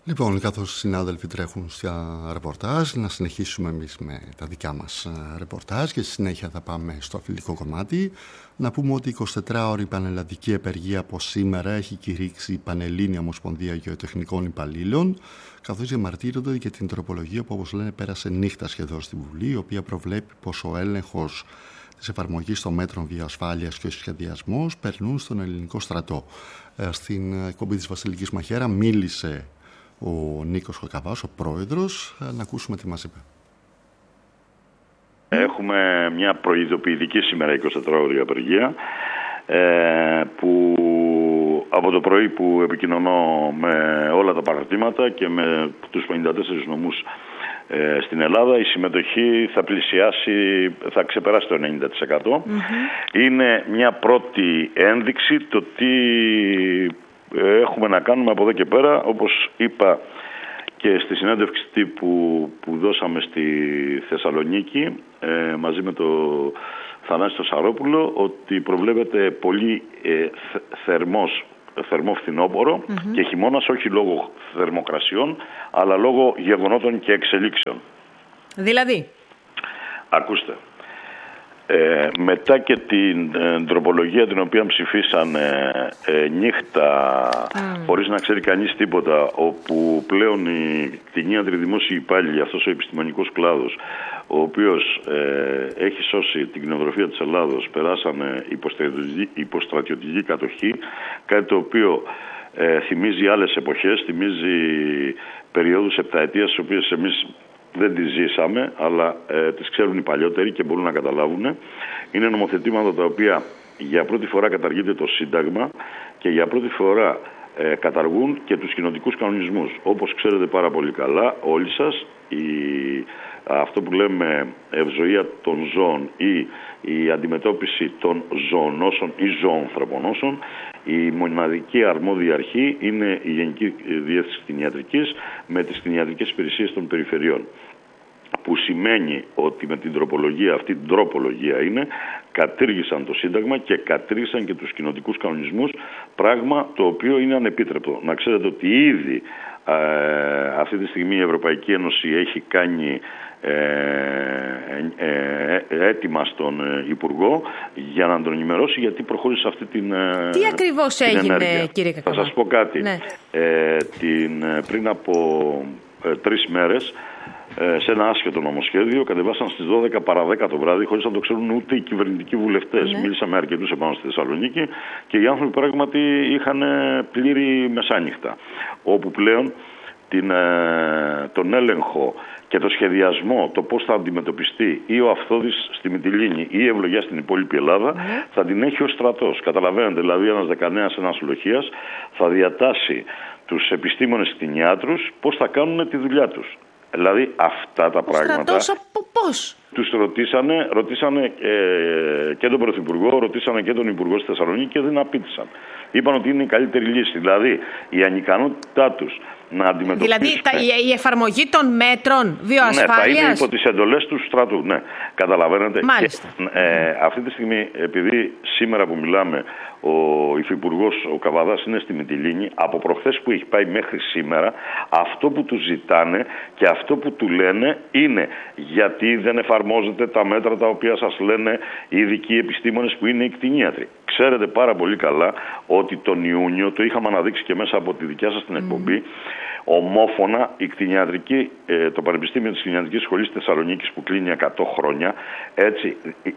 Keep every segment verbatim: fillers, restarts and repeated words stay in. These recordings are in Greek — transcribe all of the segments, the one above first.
Λοιπόν, καθώς οι συνάδελφοι τρέχουν στα ρεπορτάζ, να συνεχίσουμε εμείς με τα δικά μας ρεπορτάζ και στη συνέχεια θα πάμε στο αθλητικό κομμάτι. Να πούμε ότι η εικοσιτετράωρη πανελλαδική επεργία από σήμερα έχει κηρύξει η Πανελλήνια Ομοσπονδία Γεωτεχνικών Υπαλλήλων, καθώς διαμαρτύρονται για την τροπολογία που, όπως λένε, πέρασε νύχτα σχεδόν στη Βουλή, η οποία προβλέπει πως ο έλεγχος της εφαρμογής των μέτρων βιοασφάλειας και ο σχεδιασμός περνούν στον ελληνικό στρατό. Στην εκπομπή της Βασιλικής Μαχαίρα μίλησε ο Νίκος Κοκαβάς, ο πρόεδρος. Να ακούσουμε τι μας είπε. Έχουμε μια προειδοποιητική σήμερα εικοσιτετράωρη απεργία ε, που από το πρωί που επικοινωνώ με όλα τα παραρτήματα και με τους πενήντα τέσσερις νομούς ε, στην Ελλάδα, η συμμετοχή θα πλησιάσει, θα ξεπεράσει το ενενήντα τοις εκατό. Mm-hmm. Είναι μια πρώτη ένδειξη το τι έχουμε να κάνουμε από εδώ και πέρα, όπως είπα και στη συνέντευξη που, που δώσαμε στη Θεσσαλονίκη ε, μαζί με το Θανάση το Σαρόπουλο, ότι προβλέπεται πολύ ε, θερμός, θερμό φθινόπωρο mm-hmm. και χειμώνας, όχι λόγω θερμοκρασιών, αλλά λόγω γεγονότων και εξελίξεων. Δηλαδή? Ακούστε. Ε, μετά και την ε, τροπολογία την οποία ψηφίσαν ε, ε, νύχτα mm. χωρίς να ξέρει κανείς τίποτα, όπου πλέον οι κτηνίατροι δημόσιοι υπάλληλοι, αυτός ο επιστημονικός κλάδος, ο οποίος ε, έχει σώσει την κτηνοτροφία της Ελλάδος, περάσανε υποστρατιωτική, υποστρατιωτική κατοχή, κάτι το οποίο ε, θυμίζει άλλες εποχές, θυμίζει περιόδους επταετίας, τις οποίες εμείς δεν τις ζήσαμε, αλλά ε, τις ξέρουν οι παλιότεροι και μπορούν να καταλάβουν. Είναι νομοθετήματα τα οποία για πρώτη φορά καταργείται το Σύνταγμα και για πρώτη φορά ε, καταργούν και τους κοινοτικούς κανονισμούς. Όπως ξέρετε πάρα πολύ καλά όλοι σας, η, αυτό που λέμε ευζοία των ζώων ή η αντιμετώπιση των ζωονόσων ή ζωοανθρωπονόσων, η μοναδική αρμόδια αρχή είναι η Γενική Διεύθυνση Κτηνιατρικής με τις κτηνιατρικές υπηρεσίες των περιφερειών. Που σημαίνει ότι με την τροπολογία, αυτή την τροπολογία είναι, κατήργησαν το Σύνταγμα και κατήργησαν και τους κοινοτικούς κανονισμούς, πράγμα το οποίο είναι ανεπίτρεπτο. Να ξέρετε ότι ήδη ε, αυτή τη στιγμή η Ευρωπαϊκή Ένωση έχει κάνει ε, ε, ε, έτοιμα στον Υπουργό για να τον ενημερώσει γιατί προχώρησε αυτή την ενέργεια. Τι ακριβώς έγινε, ενέργεια. Κύριε Κακαβά? Θα σας πω κάτι. Ναι. Ε, την, πριν από ε, τρεις μέρες, σε ένα άσχετο νομοσχέδιο, κατεβάσαν στις δώδεκα παρά δέκα το βράδυ, χωρίς να το ξέρουν ούτε οι κυβερνητικοί βουλευτές. Ναι. Μίλησα με αρκετούς επάνω στη Θεσσαλονίκη και οι άνθρωποι πράγματι είχαν πλήρη μεσάνυχτα. Όπου πλέον την, τον έλεγχο και το σχεδιασμό, το πώς θα αντιμετωπιστεί ή ο Αυθώδης στη Μυτιλήνη ή η Ευλογιά στην υπόλοιπη Ελλάδα, ναι. θα την έχει ο στρατός. Καταλαβαίνετε, δηλαδή ένας δεκανέας, ένας λοχίας θα διατάσει τους επιστήμονες κτηνιάτρους πώς θα κάνουν τη δουλειά τους. Δηλαδή αυτά τα ο πράγματα. Στρατός από πώς? Τους ρωτήσανε, ρωτήσανε ε, και τον Πρωθυπουργό, ρωτήσανε και τον Υπουργό στη Θεσσαλονίκη και δεν απήντησαν. Είπαν ότι είναι η καλύτερη λύση. Δηλαδή η ανικανότητά τους να αντιμετωπίσουν. Δηλαδή τα, η, η εφαρμογή των μέτρων βιοασφάλειας. Ναι, θα είναι υπό τις εντολές του στρατού. Ναι, καταλαβαίνετε. Μάλιστα. Και, ε, αυτή τη στιγμή, επειδή σήμερα που μιλάμε, ο Υφυπουργός, ο Καβαδάς, είναι στη Μυτιλήνη, από προχθές που έχει πάει μέχρι σήμερα, αυτό που του ζητάνε και αυτό που του λένε είναι γιατί δεν εφαρμόζετε τα μέτρα τα οποία σας λένε οι ειδικοί επιστήμονες που είναι οι κτηνίατροι. Ξέρετε πάρα πολύ καλά ότι τον Ιούνιο, το είχαμε αναδείξει και μέσα από τη δικιά σας την εκπομπή, mm. ομόφωνα η κτηνιατρική, το Πανεπιστήμιο της Κτηνιατρικής Σχολής Θεσσαλονίκης που κλείνει εκατό χρόνια, έτσι,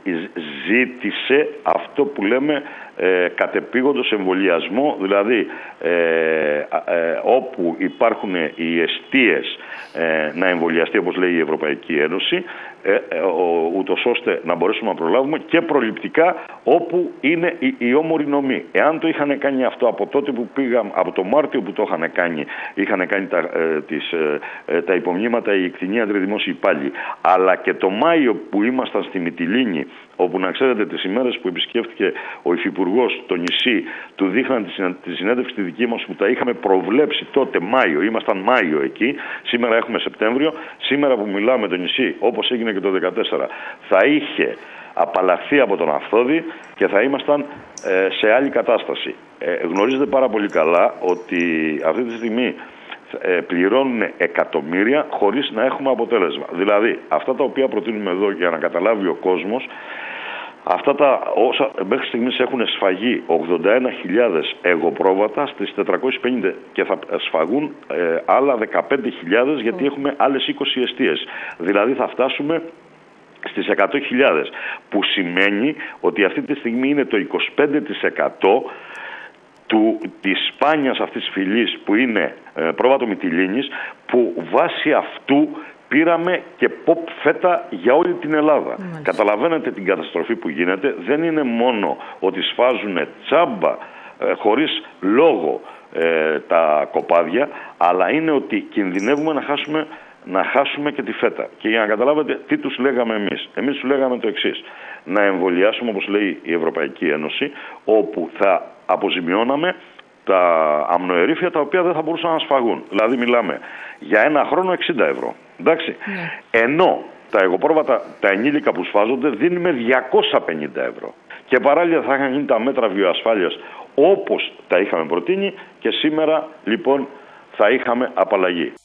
ζήτησε αυτό που λέμε ε, κατεπήγοντος εμβολιασμό, δηλαδή ε, ε, όπου υπάρχουν οι εστίες ε, να εμβολιαστεί, όπως λέει η Ευρωπαϊκή Ένωση, ε, ε, ο, ούτως ώστε να μπορέσουμε να προλάβουμε, και προληπτικά όπου είναι οι, οι όμοροι νομοί. Εάν το είχαν κάνει αυτό από τότε που πήγαμε, από το Μάρτιο που το είχαν κάνει, είχαν κάνει τα, ε, τις, ε, τα υπομνήματα οι κτηνίατροι δημόσιοι υπάλληλοι, αλλά και το Μάιο που ήμασταν στη Μυτιλήνη, όπου να ξέρετε τις ημέρες που επισκέφθηκε ο Υφυπουργός το νησί, του δείχναν τη συνέντευξη τη δική μας που τα είχαμε προβλέψει τότε Μάιο, ήμασταν Μάιο εκεί, σήμερα έχουμε Σεπτέμβριο, σήμερα που μιλάμε το νησί, όπως έγινε και το δύο χιλιάδες δεκατέσσερα, θα είχε απαλλαχθεί από τον Αυθώδη και θα ήμασταν ε, σε άλλη κατάσταση. Ε, γνωρίζετε πάρα πολύ καλά ότι αυτή τη στιγμή ε, πληρώνουν εκατομμύρια χωρίς να έχουμε αποτέλεσμα. Δηλαδή, αυτά τα οποία προτείνουμε εδώ για να καταλάβει ο κόσμος, αυτά τα όσα μέχρι στιγμής έχουν σφαγεί ογδόντα ένα χιλιάδες εγωπρόβατα στις τετρακόσιες πενήντα και θα σφαγούν ε, άλλα δεκαπέντε χιλιάδες γιατί έχουμε άλλες είκοσι εστίες. Δηλαδή θα φτάσουμε στις εκατό χιλιάδες, που σημαίνει ότι αυτή τη στιγμή είναι το είκοσι πέντε τοις εκατό του, της σπάνιας αυτής της φυλής που είναι ε, πρόβατο μυτιλίνης, που βάσει αυτού πήραμε και ποπ φέτα για όλη την Ελλάδα. Mm. Καταλαβαίνετε την καταστροφή που γίνεται. Δεν είναι μόνο ότι σφάζουν τσάμπα ε, χωρίς λόγο ε, τα κοπάδια, αλλά είναι ότι κινδυνεύουμε να χάσουμε, να χάσουμε και τη φέτα. Και για να καταλάβετε τι τους λέγαμε εμείς. Εμείς τους λέγαμε το εξής. Να εμβολιάσουμε, όπως λέει η Ευρωπαϊκή Ένωση, όπου θα αποζημιώναμε τα αμνοερήφια τα οποία δεν θα μπορούσαν να σφαγούν. Δηλαδή μιλάμε για ένα χρόνο εξήντα ευρώ. Εντάξει. Yeah. Ενώ τα εγωπρόβατα, τα ενήλικα που σφάζονται δίνουμε διακόσια πενήντα ευρώ. Και παράλληλα θα είχαν γίνει τα μέτρα βιοασφάλειας όπως τα είχαμε προτείνει και σήμερα λοιπόν θα είχαμε απαλλαγή.